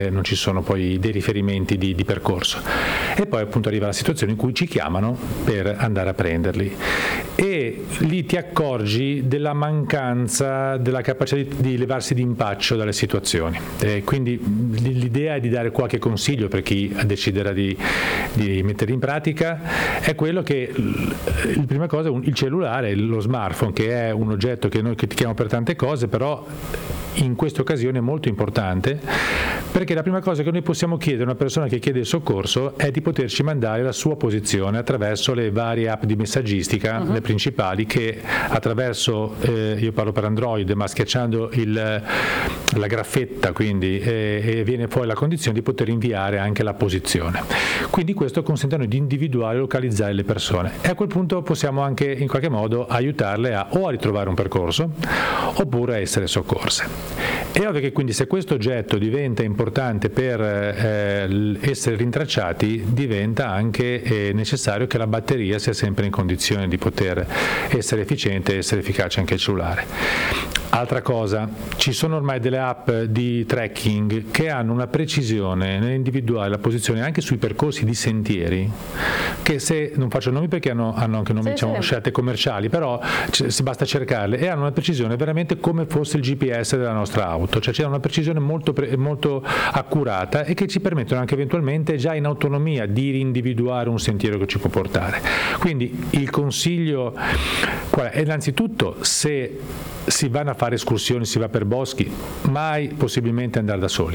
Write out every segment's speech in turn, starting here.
non ci sono poi dei riferimenti di percorso. E poi appunto arriva la situazione in cui ci chiamano per andare a prenderli e lì ti accorgi della mancanza della capacità di levarsi d'impaccio dalle situazioni. Quindi l'idea è di dare qualche consiglio per chi deciderà di mettere in pratica, è quello che la prima cosa, il cellulare, lo smartphone, che è un oggetto che noi critichiamo per tante cose, però in questa occasione è molto importante, perché la prima cosa che noi possiamo chiedere a una persona che chiede il soccorso è di poterci mandare la sua posizione attraverso le varie app di messaggistica, le principali, che attraverso, io parlo per Android, ma schiacciando la graffetta, quindi e viene fuori la condizione di poter inviare anche la posizione. Quindi questo consente a noi di individuare e localizzare le persone, e a quel punto possiamo anche in qualche modo aiutarle a ritrovare un percorso oppure a essere soccorse. È ovvio che quindi se questo oggetto diventa importante per essere rintracciati, diventa anche necessario che la batteria sia sempre in condizione di poter essere efficiente e essere efficace anche il cellulare. Altra cosa, ci sono ormai delle app di tracking che hanno una precisione nell'individuare la posizione anche sui percorsi di sentieri, che se non faccio nomi perché hanno anche nomi, diciamo, scelte commerciali, però si basta cercarle, e hanno una precisione veramente come fosse il GPS della nostra auto, cioè c'è una precisione molto accurata e che ci permettono anche eventualmente già in autonomia di individuare un sentiero che ci può portare. Quindi il consiglio qual è? Innanzitutto, se si vanno a fare escursioni, si va per boschi, mai possibilmente andare da soli.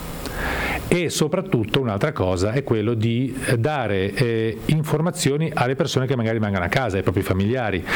E soprattutto un'altra cosa è quello di dare informazioni alle persone che magari rimangono a casa, ai propri familiari.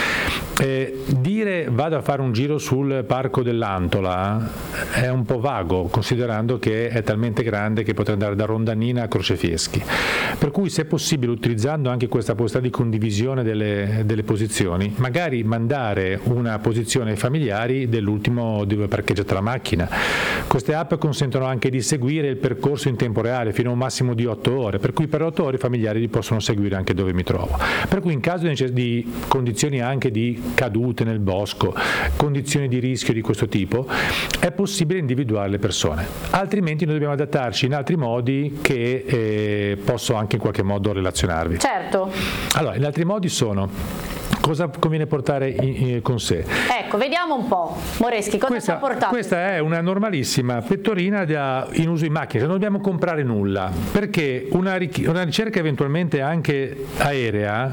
Dire vado a fare un giro sul parco dell'Antola è un po' vago, considerando che è talmente grande che potrà andare da Rondanina a Crocefieschi. Per cui, se possibile, utilizzando anche questa possibilità di condivisione delle posizioni, magari mandare una posizione ai familiari dell'ultimo dove parcheggiate la macchina. Queste app consentono anche di seguire il percorso in tempo reale fino a un massimo di 8 ore, per cui per 8 ore i familiari li possono seguire anche dove mi trovo. Per cui in caso di condizioni anche di cadute nel bosco, condizioni di rischio di questo tipo, è possibile individuare le persone. Altrimenti noi dobbiamo adattarci in altri modi che posso anche in qualche modo relazionarvi. Certo. Allora, gli altri modi sono: cosa conviene portare con sé? Ecco, vediamo un po'. Moreschi, cosa ci ha portato? Questa è una normalissima pettorina in uso in macchina, non dobbiamo comprare nulla, perché una ricerca eventualmente anche aerea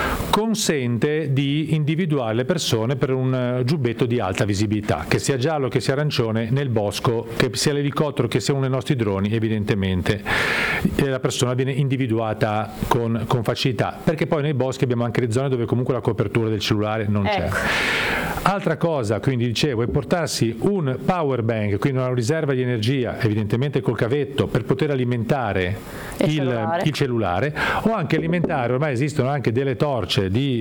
consente di individuare le persone per un giubbetto di alta visibilità, che sia giallo, che sia arancione, nel bosco, che sia l'elicottero, che sia uno dei nostri droni. Evidentemente la persona viene individuata con facilità, perché poi nei boschi abbiamo anche le zone dove comunque la copertura del cellulare non c'è. Altra cosa, quindi dicevo, è portarsi un power bank, quindi una riserva di energia, evidentemente col cavetto, per poter alimentare il cellulare, o anche alimentare, ormai esistono anche delle torce di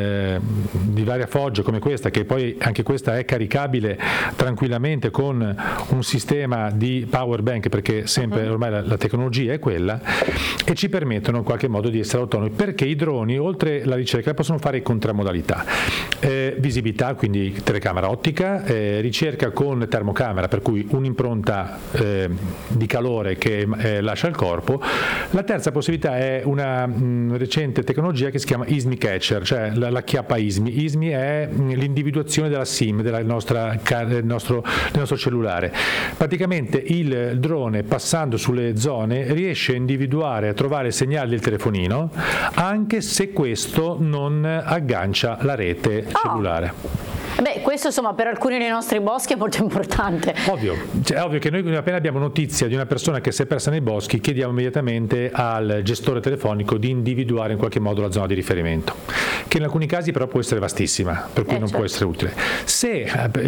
varia foggia come questa, che poi anche questa è caricabile tranquillamente con un sistema di power bank, perché sempre ormai la tecnologia è quella, e ci permettono in qualche modo di essere autonomi, perché i droni, oltre la ricerca, possono fare contramodalità, visibilità, quindi telecamera ottica, ricerca con termocamera, per cui un'impronta di calore che lascia il corpo. La terza possibilità è una recente tecnologia che si chiama ISMI Catcher, cioè la chiappa ISMI. ISMI è l'individuazione della SIM del nostro cellulare. Praticamente il drone, passando sulle zone, riesce a individuare, a trovare il segnale del telefonino, anche se questo non aggancia la rete cellulare. Beh, questo insomma per alcuni dei nostri boschi è molto importante. Ovvio, è ovvio che noi appena abbiamo notizia di una persona che si è persa nei boschi, chiediamo immediatamente al gestore telefonico di individuare in qualche modo la zona di riferimento, che in alcuni casi però può essere vastissima, per cui non può essere utile. Se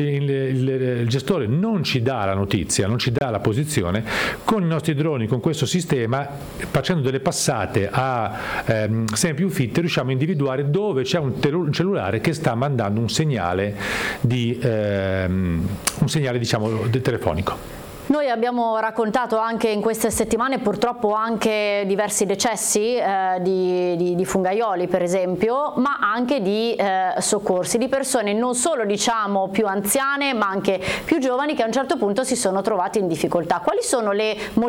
il gestore non ci dà la notizia, non ci dà la posizione, con i nostri droni, con questo sistema, facendo delle passate sempre più fitte, riusciamo a individuare dove c'è un cellulare che sta mandando un segnale diciamo del telefonico. Noi abbiamo raccontato anche in queste settimane purtroppo anche diversi decessi di fungaioli, per esempio, ma anche di soccorsi, di persone non solo diciamo più anziane ma anche più giovani che a un certo punto si sono trovati in difficoltà. Quali sono le